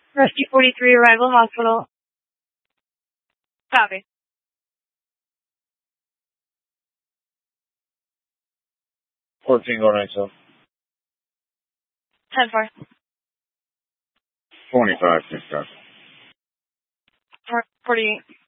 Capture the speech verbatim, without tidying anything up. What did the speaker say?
Rescue forty-three, arrival hospital. Copy. fourteen, go nine seven. ten four. twenty-five, six five. forty-eight.